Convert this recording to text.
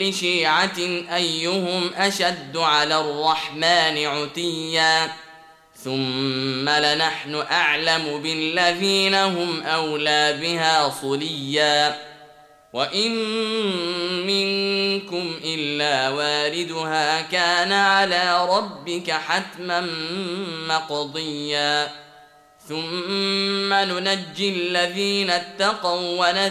شيعة أيهم أشد على الرحمن عتيا ثم لنحن أعلم بالذين هم أولى بها صليا وإن منكم إلا واردها كان على ربك حتما مقضيا ثم ننجي الذين اتقوا